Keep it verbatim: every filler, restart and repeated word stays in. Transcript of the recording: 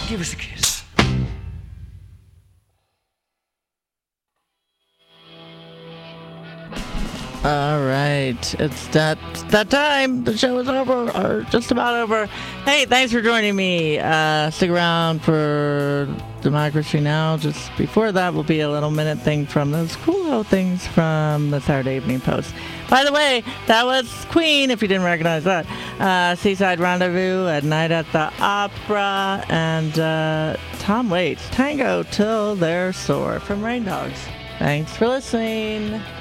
Give us a kiss. All right, it's that that time. The show is over, or just about over. Hey, thanks for joining me. Uh, stick around for Democracy Now! Just before that will be a little minute thing from those cool little things from the Saturday Evening Post. By the way, that was Queen, if you didn't recognize that. Uh, Seaside Rendezvous at Night at the Opera, and uh, Tom Waits, Tango Till They're Sore from Rain Dogs. Thanks for listening.